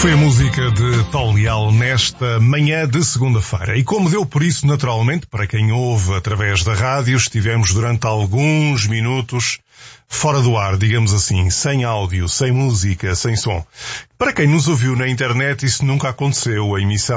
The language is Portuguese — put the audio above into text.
Foi a música de Paulo Leal nesta manhã de segunda-feira. E como deu por isso, naturalmente, para quem ouve através da rádio, estivemos durante alguns minutos fora do ar, digamos assim, sem áudio, sem música, sem som. Para quem nos ouviu na internet, isso nunca aconteceu. A emissão